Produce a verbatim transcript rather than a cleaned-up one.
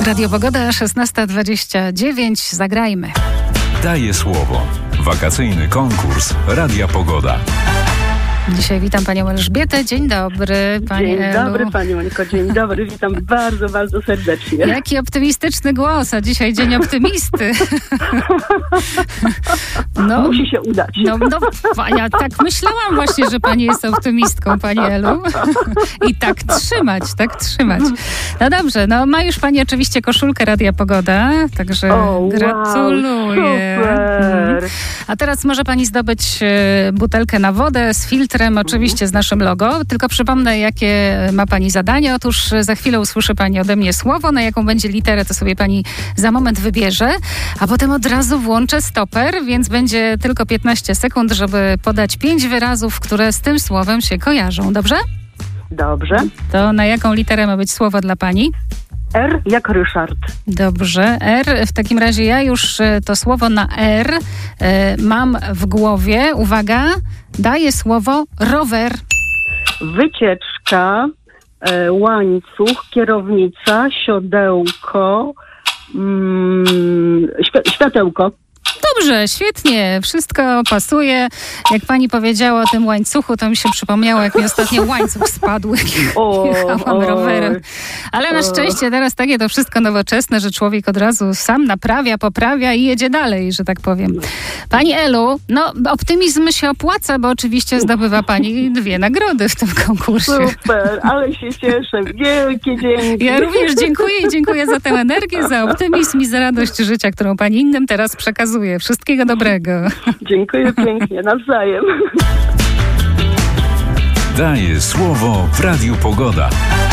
Radio Pogoda, szesnasta dwadzieścia dziewięć. Zagrajmy. Daję słowo. Wakacyjny konkurs Radia Pogoda. Dzisiaj witam panią Elżbietę. Dzień dobry, pani Dzień Elu. dobry, pani Moniko. Dzień dobry. Witam bardzo, bardzo serdecznie. Jaki optymistyczny głos, a dzisiaj dzień optymisty. No, musi się udać. No, no, ja tak myślałam właśnie, że pani jest optymistką, pani Elu. I tak trzymać, tak trzymać. No dobrze, no ma już pani oczywiście koszulkę Radia Pogoda, także o, gratuluję. Wow, super. A teraz może pani zdobyć e, butelkę na wodę z filtrem, oczywiście z naszym logo. Tylko przypomnę, jakie ma pani zadanie. Otóż za chwilę usłyszy pani ode mnie słowo, na jaką będzie literę, to sobie pani za moment wybierze, a potem od razu włączę stoper, więc będzie tylko piętnaście sekund, żeby podać pięć wyrazów, które z tym słowem się kojarzą. Dobrze? Dobrze. To na jaką literę ma być słowo dla pani? R jak Ryszard. Dobrze. R. W takim razie ja już to słowo na R e, mam w głowie. Uwaga, daję słowo rower. Wycieczka, e, łańcuch, kierownica, siodełko, mm, świ- światełko. Dobrze, świetnie, wszystko pasuje. Jak pani powiedziała o tym łańcuchu, to mi się przypomniało, jak mi ostatnio łańcuch spadł, jak O, jechałam o, rowerem. Ale na szczęście teraz takie to wszystko nowoczesne, że człowiek od razu sam naprawia, poprawia i jedzie dalej, że tak powiem. Pani Elu, no optymizm się opłaca, bo oczywiście zdobywa pani dwie nagrody w tym konkursie. Super, ale się cieszę. Wielkie dzięki. Ja również dziękuję i dziękuję za tę energię, za optymizm i za radość życia, którą pani innym teraz przekazuje. Wszystkiego dobrego. Dziękuję pięknie, nawzajem. Daję słowo w Radiu Pogoda.